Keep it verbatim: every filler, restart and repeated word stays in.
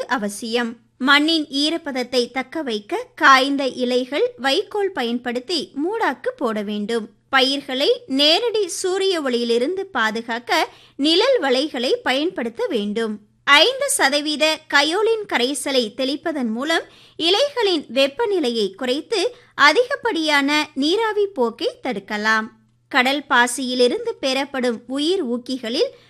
அவசியம். மண்ணின் ஈரப்பதத்தை தக்க வைக்க காய்ந்த இலைகள், வைக்கோல் பயன்படுத்தி மூடாக்கு போட வேண்டும். பயிர்களை நேரடி சூரிய ஒளியிலிருந்து பாதுகாக்க நிழல் வலைகளை பயன்படுத்த வேண்டும். ஐந்து சதவீத கயோலின் கரைசலை தெளிப்பதன் மூலம் இலைகளின் வெப்பநிலையை குறைத்து அதிகப்படியான நீராவி போக்கை தடுக்கலாம். கடல் பாசியிலிருந்து பெறப்படும் உயிர் ஊக்கிகளில்